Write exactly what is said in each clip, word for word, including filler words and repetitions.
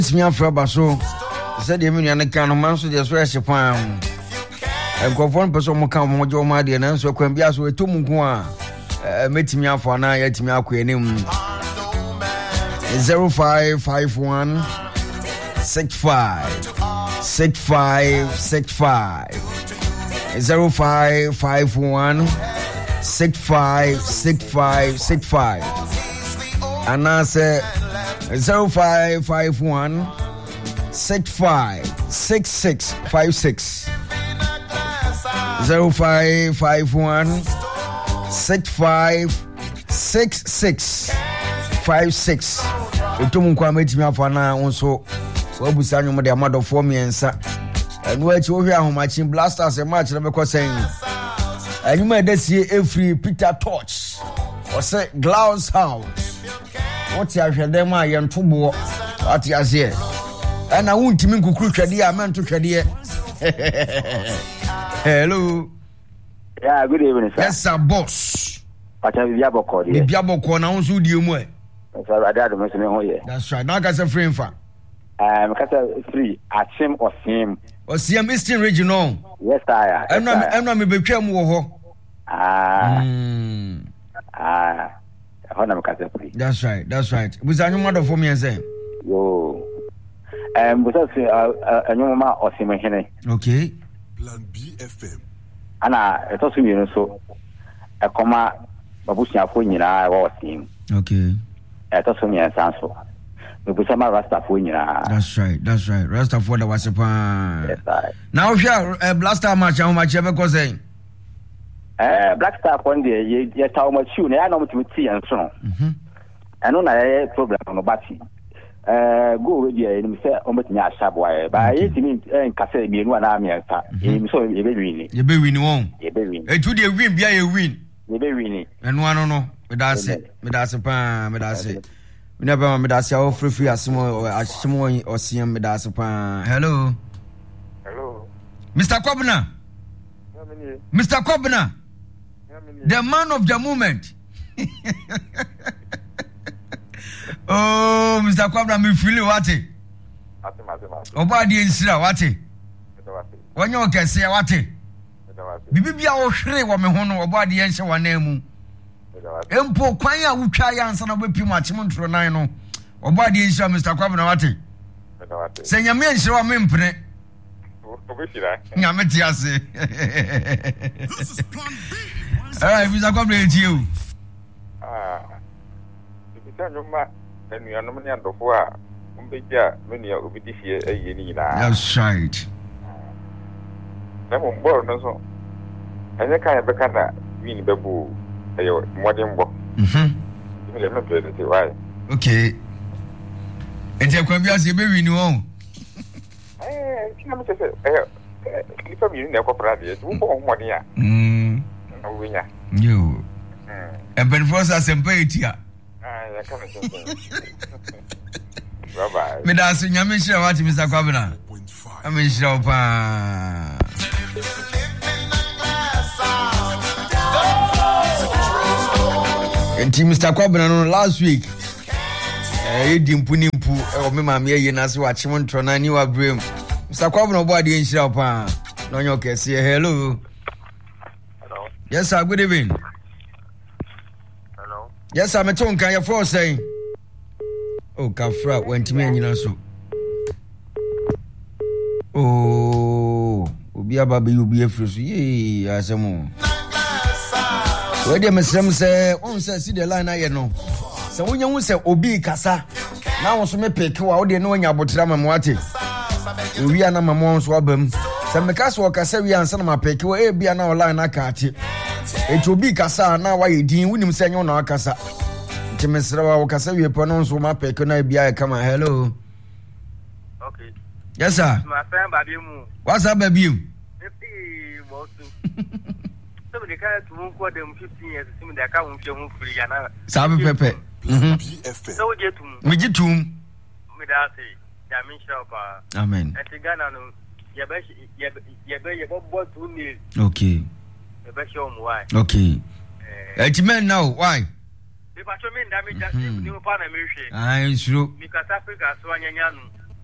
me afra baso said the million can man so just rest upon and go one person mo come mo jo ma de na so kwan bia so eto mu ko a metimi afo na yetimi akwanim zero five five one six five six five six five zero five five one six five six five six five and I say zero five five one six five six six five six zero five five one six five six six five six. Utumu kwa metimi afana onso wabusa nyomo de amado for miensa enu achi ohwe ahomachi Blasters e match na beko sen anyuma edesie every Peter Touch or say Glass House what ya hwede ma ye ntobo at ya se and I won't me kukuru twede a man to twede. Hello. Yeah, good evening, sir. Yes, sir, boss. Pacha Biaboko. Biaboko na unso di emu e. That's right. Now I got a frame for. Um, free. Asim or Sim. Or Sim Eastern Regional. Yes, I am. I'm not me became wo. Ah. Ah. That's right. That's right. Was I your mother for me and say? Yo. Um, was a new mama or Sim. Okay. Plan B F M. Anna, it also means so. A comma, Babushia for you, I was Sim. Okay. That's also me and Sanso. Rasta for you. That's right. That's right. Rasta for the was a pan. Yes, I. Now, here, a Blaster match, how much ever was saying? Eh, Black Star one day, you tell much you, I know to see and so. I know I problem on the battery. Uh, go with you and say, oh, but not Shabway. But I mean, and Cassette be one army and so you be winning. You be winning one. You be winning. A two day win, be a win. You be winning. And one no no, but that's it. But that's a pan, but that's it. We never met us all free free as small or as small or see him with us upon. Hello. Hello. Mister Kobna. Mister Kobna. The man of the moment. Oh, Mister Kobna, me feel what it. Obadi insira what it. When you can say what it. Bibi a o hwere wo me ho no obadi ye nhye wana mu. Empo kwan ya wutwa ya ansa na bepi mu achim ntro nan no. Obadi ye nhye Mister Kwabena wate. Se nyame nhye wa me mpene. Obeshira. Nyame ti ase. Alright, Mister Kwabena ti you. Ah. Bibi nyoma enu ya no me andofo a umbeja me ya obidi fie aye ni nyina. That's right. Na mo bor no so. Anya kan be kana win bebu ayo modern bo. Mhm. Me le me play the why. Okay. Enti kwa bia se be win won. Eh, kina me se eh klipa mi ni ko pra de. Tu bo modern ya. Mm. Na winya. Yo. Mm. E ben force asempa etia. Ah, ya kana se. Bye bye. Me da so nyame hira wati Mister Kwabena. Ame hira pa. And Mister Kwabena no last week eh yedi mpuni mpu e o me ma me ye na se wa chim ntro na ni wa brem Mister Kwabena obo ade nhira pa no nyo kese. Hello. Hello. Yes sir, good evening. Hello. Yes sir, me ton kan your for saying oh kafra wantimi anyina so oh obi ababe obi afiri so ye asemo we dey mesem say on say see the line aye no say wonya hu say obi kasa na won so me peke wa wo dey no nya botra mamwate owi ana mamon so abam say me kasa wo kasa wi ansa na mapeke wa e bia na online aka ate e obi kasa na wa ye din wunim say nyo na akasa timesra wa kasa wi po no so mapeke na bia e kama. Hello. Okay. Yes sir. My friend baby mu. What's up baby? fifty bosu. So me ka to won ko dem fifteen years sim de ka won fie won free ya na. Sabe pepe. Mhm. So we get tum. Me gitum. Me da say, ya min sha pa. Amen. E ti Ghana no, ye be ye ye be ye bo two mil. Okay. Ye be show mu why. Okay. Eh, it men now why? If I show me that me just ni pa na me hwe. Ah, sure. Mi ka Africa so anyanya no.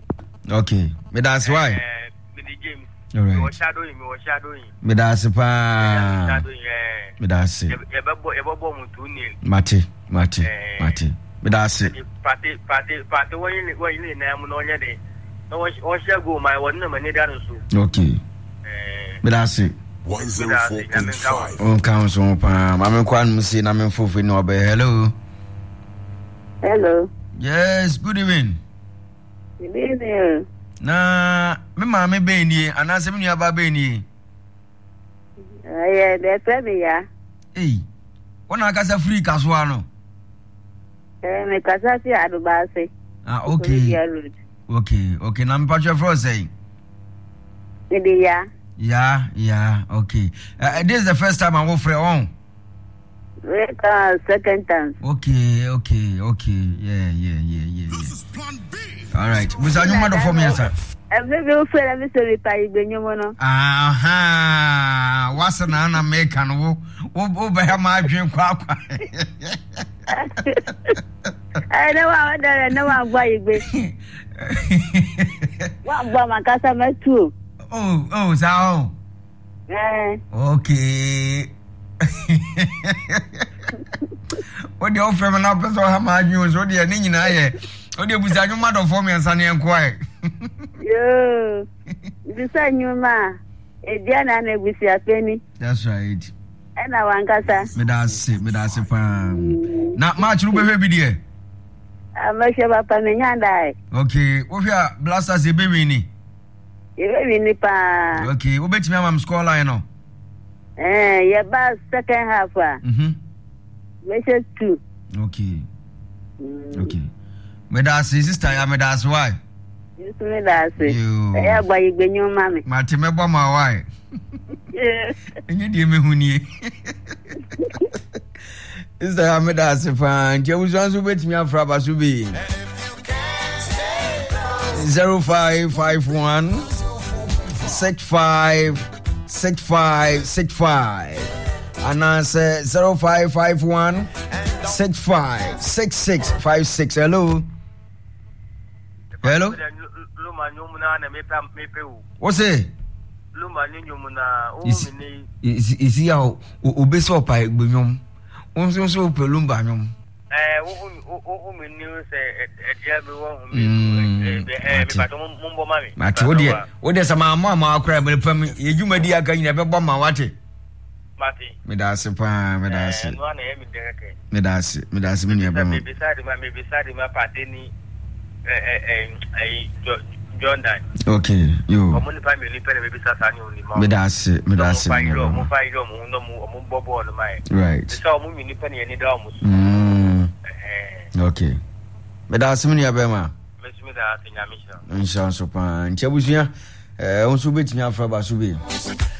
Okay. Me that's why. Eh, me the James. All right. Me was shadowing, me was shadowing. Me that's pa. Shadowing, eh. Me that's it. Ye bebo ye bebo mu two nil. Mate, mate, mate. Me that's it. Party party party when you when you na mu no nya de. No one share go my one na mani da so. Okay. Eh. Me that's it. one oh four point five. On council pa. Mama kwan mu see na me fofu no be. Hello. Hello. Yes, good evening. Good evening. Na me mama be ni anase me nua ba be ni. Eh, the premier. Eh. Wona kasa free kaswa no. Eh, me kasa fi adubase. Ah, okay. Okay, okay. Na mpacho for say. Maybe yeah. Yeah, yeah, okay. Uh, this is the first time I work for on. Wait, uh, second time. Okay, okay, okay. Yeah, yeah, yeah, yeah. This is plan B. All right. Was I your mother for me, sir? I'm not going to let me say it by the Aha. What's an Anna make and wo wo be my dream quack. I know how I know how you be. What about my customer too? Oh, oh, so. Eh. Okay. What the offer man up so how much news what the ni na ye. What the busa your mother for me and Sunny and quiet. Yo. Busa nyuma. E dia na na busa penny. That's right. And I want kasa. Me that's it, me that's it pa. Na match ru be hwe bi de. I'm sure papa me nyanda. Okay, wo hwe blasters e be win ni. E be win pa. Okay, wo betimi am score line no. Eh, yeah, but second half ah. Mhm. Measure two. Okay. Mm. Okay. Me that's sister ya me that's why. You me that's it. You. Eh, boy you gbenyo mama. Mate me bo ma why. Yeah. Enye die me hunie. Sister ya me that's fine. Je wo so betimi afra ba so bi. zero five five one six five six five six five and answer zero five five one six five six six five six. Hello. Hello. Luma nyumuna na mepa mepeu. What's it? Luma nyumuna o mini. Is is ya obeso pa egbonyom. Onso so pelumba nyom. Eh o o o mini se e dia be wo mi eh me ba to mumbo mami. Mate wo de wo de sama ma ma akra me pam yejumadi aka nyina be bo ma wate. Mate. Me da se pa me da se. No na e mi dereke. Me da se me da se me ne be mo. Me beside ma me beside ma pateni eh eh eh Jordan. Okay, yo. Omo ni family pele me beside sani oni ma. Me da se me da se. Mo fa iro mo no mo mo bobo no mai. Right. So mo mi ni pele ni da mo. Mm. Okay. Me da se me ne be ma. Me se me da se nyamisha. Inshallah so pa. Nche busua eh onso betimi afra ba so bi.